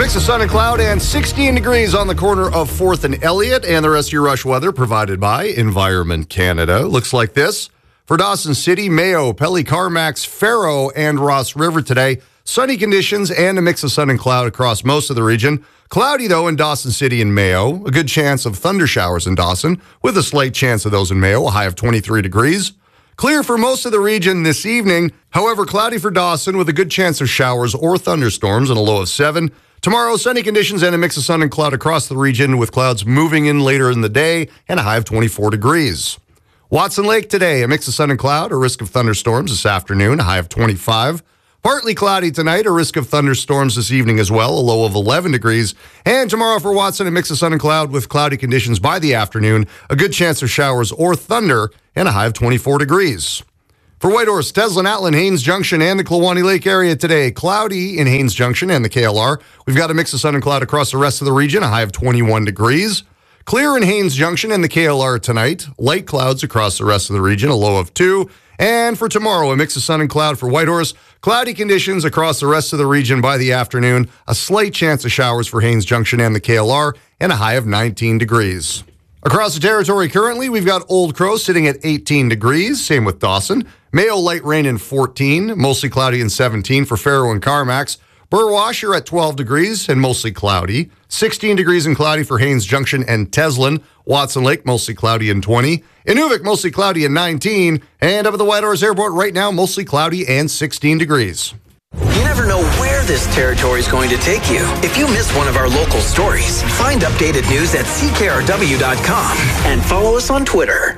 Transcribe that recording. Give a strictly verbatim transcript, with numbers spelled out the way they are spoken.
mix of sun and cloud and sixteen degrees on the corner of fourth and Elliott, and the rest of your rush weather provided by Environment Canada. Looks like this. For Dawson City, Mayo, Pelly, Carmax, Faro, and Ross River today. Sunny conditions and a mix of sun and cloud across most of the region. Cloudy, though, in Dawson City and Mayo. A good chance of thunder showers in Dawson, with a slight chance of those in Mayo, a high of twenty-three degrees. Clear for most of the region this evening. However, cloudy for Dawson with a good chance of showers or thunderstorms and a low of seven. Tomorrow, sunny conditions and a mix of sun and cloud across the region, with clouds moving in later in the day and a high of twenty-four degrees. Watson Lake today, a mix of sun and cloud, a risk of thunderstorms this afternoon, a high of twenty-five. Partly cloudy tonight, a risk of thunderstorms this evening as well, a low of eleven degrees. And tomorrow for Watson, a mix of sun and cloud with cloudy conditions by the afternoon, a good chance of showers or thunder, and a high of twenty-four degrees. For Whitehorse, Teslin, Atlin, Haines Junction, and the Kluwani Lake area today, cloudy in Haines Junction and the K L R. We've got a mix of sun and cloud across the rest of the region, a high of twenty-one degrees. Clear in Haines Junction and the K L R tonight. Light clouds across the rest of the region, a low of two. And for tomorrow, a mix of sun and cloud for Whitehorse. Cloudy conditions across the rest of the region by the afternoon. A slight chance of showers for Haines Junction and the K L R, and a high of nineteen degrees. Across the territory currently, we've got Old Crow sitting at eighteen degrees. Same with Dawson. Mayo, light rain in fourteen. Mostly cloudy in seventeen for Faro and Carmax. Burwash, you're at twelve degrees and mostly cloudy. sixteen degrees and cloudy for Haines Junction and Teslin. Watson Lake, mostly cloudy and twenty. Inuvik, mostly cloudy and nineteen. And up at the Whitehorse Airport right now, mostly cloudy and sixteen degrees. You never know where this territory is going to take you. If you miss one of our local stories, find updated news at C K R W dot com and follow us on Twitter.